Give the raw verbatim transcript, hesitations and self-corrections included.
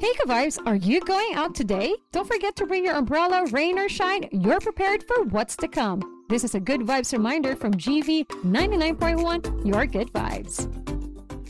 Hey, Good Vibes, are you going out today? Don't forget to bring your umbrella, rain or shine. You're prepared for what's to come. This is a Good Vibes reminder from G V ninety-nine point one, your Good Vibes.